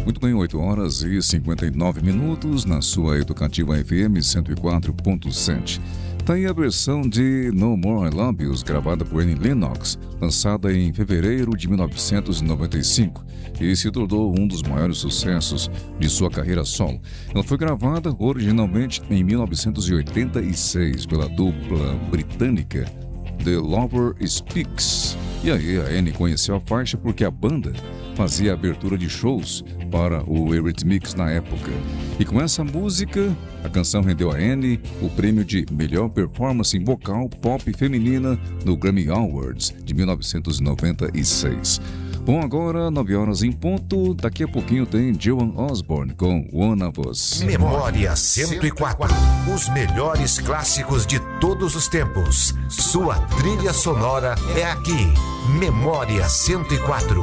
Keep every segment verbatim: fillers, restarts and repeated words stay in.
Muito bem, oito horas e cinquenta e nove minutos na sua Educativa F M cento e quatro ponto sete. Tá aí a versão de No More I Love You, gravada por Annie Lennox, lançada em fevereiro de mil novecentos e noventa e cinco e se tornou um dos maiores sucessos de sua carreira solo. Ela foi gravada originalmente em mil novecentos e oitenta e seis pela dupla britânica The Lover Speaks. E aí a Annie conheceu a faixa porque a banda fazia abertura de shows para o Eurythmics na época. E com essa música, a canção rendeu a Annie o prêmio de melhor performance vocal pop feminina no Grammy Awards de mil novecentos e noventa e seis. Bom, agora nove horas em ponto, daqui a pouquinho tem Joan Osborne com One of Us. Memória cento e quatro, os melhores clássicos de todos os tempos. Sua trilha sonora é aqui. Memória cento e quatro.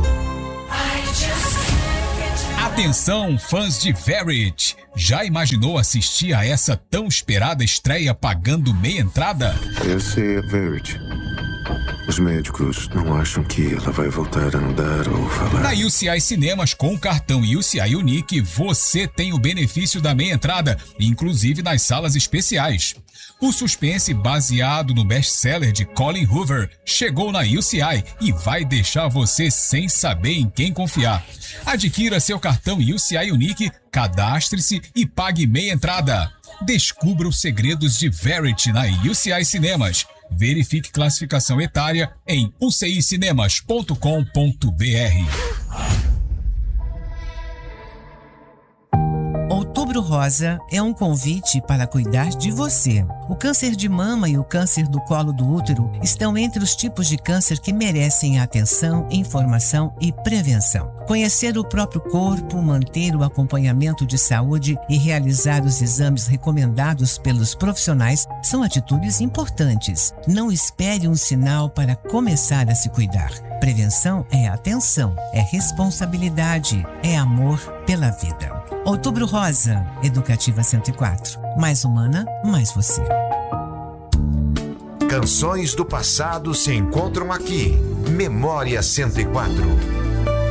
Atenção, fãs de Verity! Já imaginou assistir a essa tão esperada estreia pagando meia entrada? Essa é a Verity. Os médicos não acham que ela vai voltar a andar ou falar. Na U C I Cinemas, com o cartão U C I Unique, você tem o benefício da meia entrada, inclusive nas salas especiais. O suspense baseado no best-seller de Colin Hoover chegou na U C I e vai deixar você sem saber em quem confiar. Adquira seu cartão U C I Unique, cadastre-se e pague meia entrada. Descubra os segredos de Verity na U C I Cinemas. Verifique classificação etária em u c i cinemas ponto com ponto b r. Outubro Rosa é um convite para cuidar de você. O câncer de mama e o câncer do colo do útero estão entre os tipos de câncer que merecem atenção, informação e prevenção. Conhecer o próprio corpo, manter o acompanhamento de saúde e realizar os exames recomendados pelos profissionais são atitudes importantes. Não espere um sinal para começar a se cuidar. Prevenção é atenção, é responsabilidade, é amor pela vida. Outubro Rosa, Educativa cento e quatro. Mais humana, mais você. Canções do passado se encontram aqui. Memória cento e quatro.